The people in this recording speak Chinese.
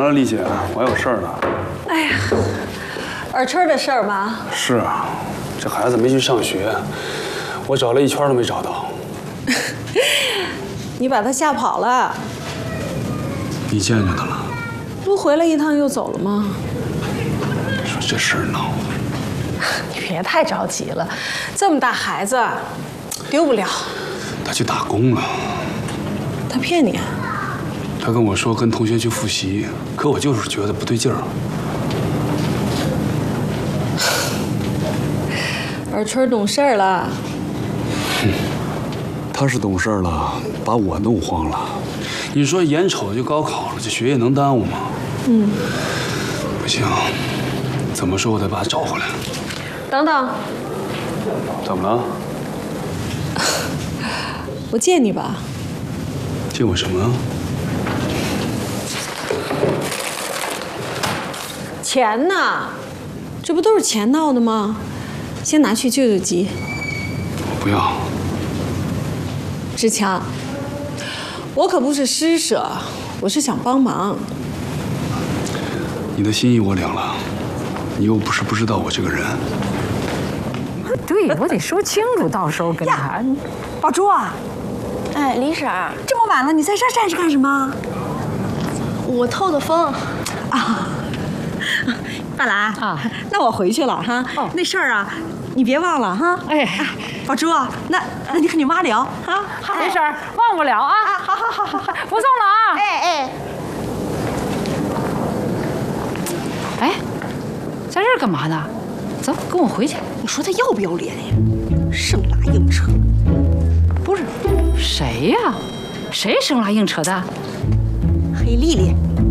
了，丽姐，我还有事儿呢。 哎呀，尔春的事儿吗？ 是啊，这孩子没去上学，我找了一圈都没找到。 你把他吓跑了？ 你见着他了？ 不回来一趟又走了吗？ 说这事儿闹。 你别太着急了，这么大孩子，丢不了。 他去打工了。 他骗你？ 他跟我说跟同学去复习，可我就是觉得不对劲儿。 尔春懂事儿了。 他是懂事了，把我弄慌了。你说眼瞅就高考了，这学业能耽误吗？不行，怎么说我得把他找回来。 等等， 怎么了？ 我借你吧。 借我什么？ 钱呢？这不都是钱闹的吗？先拿去救救急。 我不要。 志强，我可不是施舍，我是想帮忙。 你的心意我领了，你又不是不知道我这个人。 对，我得说清楚，到时候跟他。 宝珠啊， 哎，李婶儿， 这么晚了，你在这儿站着干什么？ 我透的风。 啊，半兰啊， 那我回去了哈。 哦那事儿啊，你别忘了哈。 哎， 宝珠啊，那你和你妈聊啊。 没事儿，忘不了啊。 好， 不送了啊。 哎， 哎，在这儿干嘛呢？走，跟我回去。 你说他要不要脸呀？生拉硬扯。 不是，谁呀？谁生拉硬扯的？ 黑丽丽。